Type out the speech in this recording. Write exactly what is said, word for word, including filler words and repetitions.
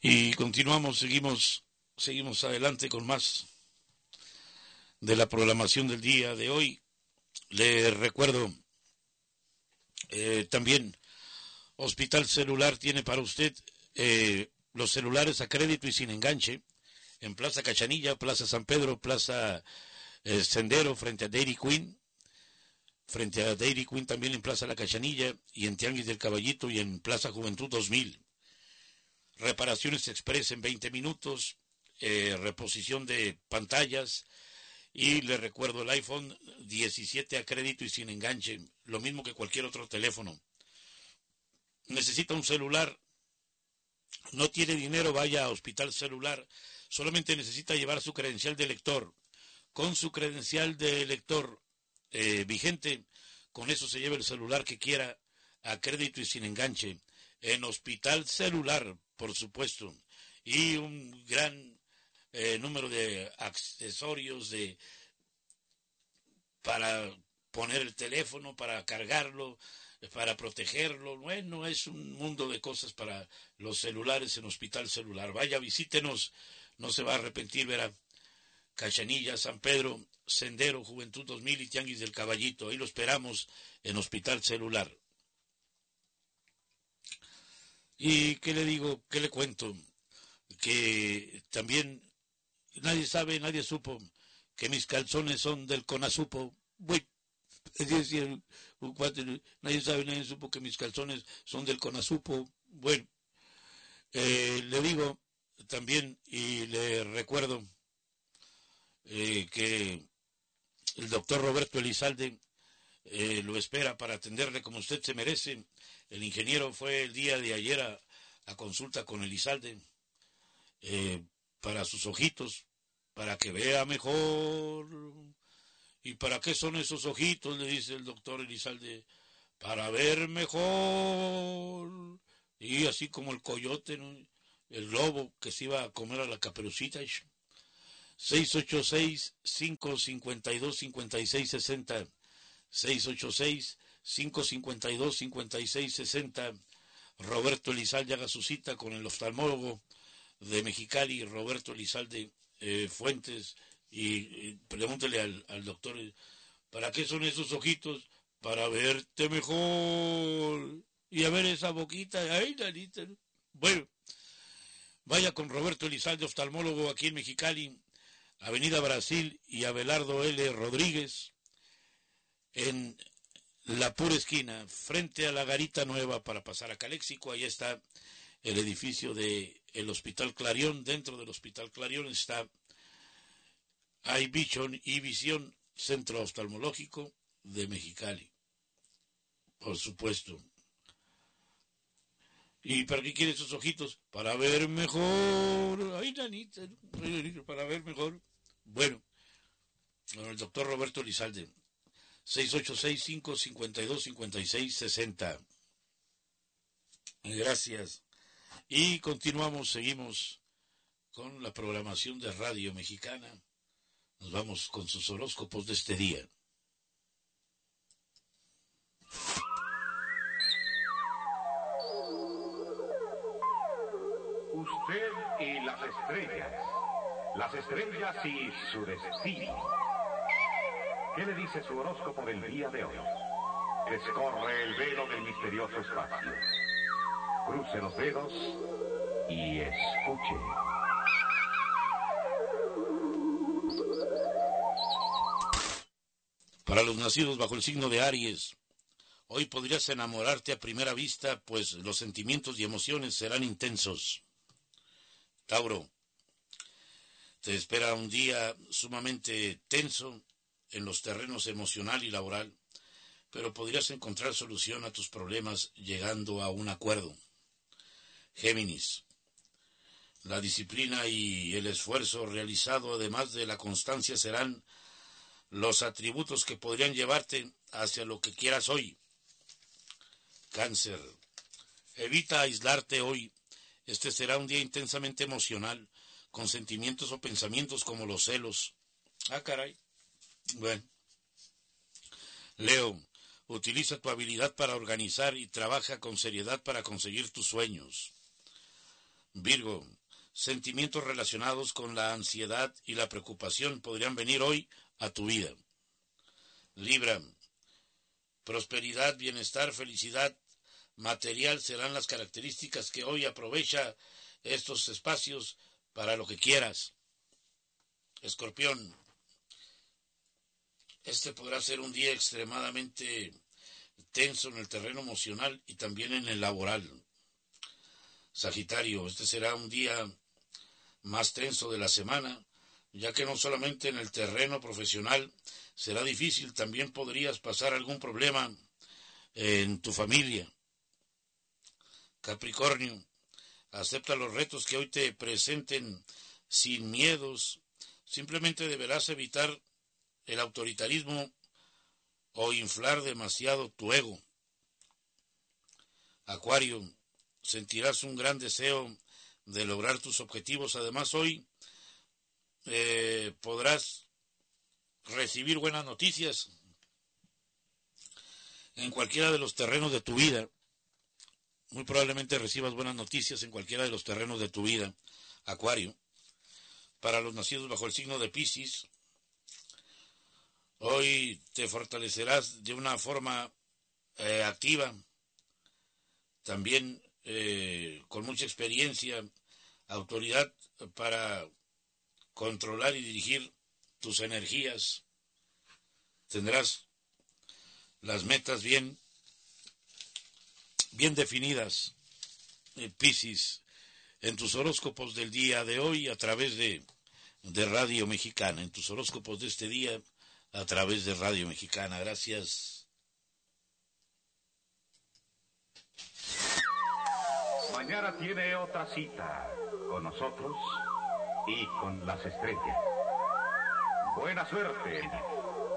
Y continuamos, seguimos, seguimos adelante con más de la programación del día de hoy. Le recuerdo eh, también, Hospital Celular tiene para usted eh, los celulares a crédito y sin enganche en Plaza Cachanilla, Plaza San Pedro, Plaza eh, Sendero, frente a Dairy Queen, frente a Dairy Queen también en Plaza La Cachanilla y en Tianguis del Caballito y en Plaza Juventud dos mil. Reparaciones express en veinte minutos, eh, reposición de pantallas y le recuerdo el iPhone diecisiete a crédito y sin enganche, lo mismo que cualquier otro teléfono. Necesita un celular, no tiene dinero, vaya a Hospital Celular, solamente necesita llevar su credencial de lector. Con su credencial de lector eh, vigente, con eso se lleva el celular que quiera a crédito y sin enganche. En Hospital Celular, por supuesto, y un gran eh, número de accesorios de para poner el teléfono, para cargarlo, para protegerlo. Bueno, es un mundo de cosas para los celulares en Hospital Celular. Vaya, visítenos, no se va a arrepentir, verá. Cachanilla, San Pedro, Sendero, Juventud dos mil y Tianguis del Caballito. Ahí lo esperamos en Hospital Celular. ¿Y qué le digo? ¿Qué le cuento? Que también nadie sabe, nadie supo que mis calzones son del Conasupo. Bueno, es decir, un cuate, nadie sabe, nadie supo que mis calzones son del Conasupo. Bueno, eh, le digo también y le recuerdo eh, que el doctor Roberto Elizalde eh, lo espera para atenderle como usted se merece. El ingeniero fue el día de ayer a, a consulta con Elizalde eh, para sus ojitos, para que vea mejor. ¿Y para qué son esos ojitos?, le dice el doctor Elizalde. Para ver mejor. Y así como el coyote, ¿no?, el lobo que se iba a comer a la Caperucita. seis ocho seis, cinco cinco dos, cinco seis seis cero. seis ocho seis, cinco cinco dos, cinco seis seis cero. Roberto Elizalde haga su cita con el oftalmólogo de Mexicali, Roberto Elizalde eh, Fuentes, y, y pregúntele al, al doctor, ¿para qué son esos ojitos? Para verte mejor. Y a ver esa boquita, ay, nanita. Bueno, vaya con Roberto Elizalde, oftalmólogo aquí en Mexicali, Avenida Brasil y Abelardo L. Rodríguez, en la pura esquina, frente a la Garita Nueva para pasar a Caléxico. Ahí está el edificio del Hospital Clarión. Dentro del Hospital Clarión está iVision y Visión, Centro Oftalmológico de Mexicali, por supuesto. ¿Y para qué quiere sus ojitos? Para ver mejor. Ay, nanita, para ver mejor. Bueno, con el doctor Roberto Elizalde. seis ocho seis, cinco cinco dos, cinco seis seis cero. Gracias. Y continuamos, seguimos con la programación de Radio Mexicana. Nos vamos con sus horóscopos de este día. Usted y las estrellas. Las estrellas y su destino. ¿Qué le dice su horóscopo del día de hoy? Escorre el velo del misterioso espacio. Cruce los dedos y escuche. Para los nacidos bajo el signo de Aries, hoy podrías enamorarte a primera vista, pues los sentimientos y emociones serán intensos. Tauro, te espera un día sumamente tenso en los terrenos emocional y laboral, pero podrías encontrar solución a tus problemas llegando a un acuerdo. Géminis, la disciplina y el esfuerzo realizado, además de la constancia, serán los atributos que podrían llevarte hacia lo que quieras hoy. Cáncer, evita aislarte hoy. Este será un día intensamente emocional, con sentimientos o pensamientos como los celos. Ah, caray. Bueno. Leo, utiliza tu habilidad para organizar y trabaja con seriedad para conseguir tus sueños. Virgo, sentimientos relacionados con la ansiedad y la preocupación podrían venir hoy a tu vida. Libra, prosperidad, bienestar, felicidad material serán las características que hoy aprovecha estos espacios para lo que quieras. Escorpión, este podrá ser un día extremadamente tenso en el terreno emocional y también en el laboral. Sagitario, este será un día más tenso de la semana, ya que no solamente en el terreno profesional será difícil, también podrías pasar algún problema en tu familia. Capricornio, acepta los retos que hoy te presenten sin miedos, simplemente deberás evitar el autoritarismo o inflar demasiado tu ego. Acuario, sentirás un gran deseo de lograr tus objetivos. Además, hoy eh, podrás recibir buenas noticias en cualquiera de los terrenos de tu vida. Muy probablemente recibas buenas noticias en cualquiera de los terrenos de tu vida, Acuario. Para los nacidos bajo el signo de Piscis, hoy te fortalecerás de una forma eh, activa, también eh, con mucha experiencia, autoridad para controlar y dirigir tus energías. Tendrás las metas bien, bien definidas, eh, Piscis, en tus horóscopos del día de hoy a través de, de Radio Mexicana, en tus horóscopos de este día a través de Radio Mexicana. Gracias. Mañana tiene otra cita con nosotros y con las estrellas. Buena suerte.